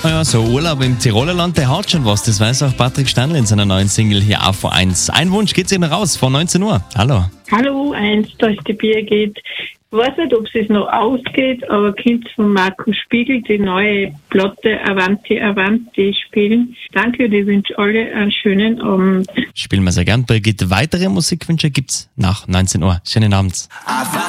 Ja, so Urlaub im Tiroler Land, der hat schon was. Das weiß auch Patrick Stanley in seiner neuen Single hier auf V1. Ein Wunsch geht's eben raus vor 19 Uhr. Hallo. Hallo, eins, da ist die Birgit. Ich weiß nicht, ob es noch ausgeht, aber könnt von Markus Spiegel die neue Platte Avanti Avanti spielen. Danke und ich wünsche alle einen schönen Abend. Spielen wir sehr gern. Birgit, weitere Musikwünsche gibt's nach 19 Uhr. Schönen Abend.